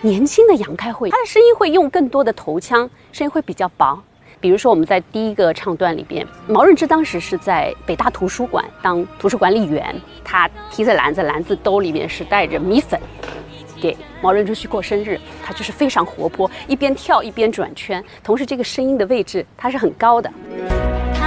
年轻的杨开慧，她的声音会用更多的头腔，声音会比较薄。比如说我们在第一个唱段里边，毛润之当时是在北大图书馆当图书管理员，他提着篮子，篮子兜里面是带着米粉，给毛润之去过生日。他就是非常活泼，一边跳一边转圈，同时这个声音的位置它是很高的。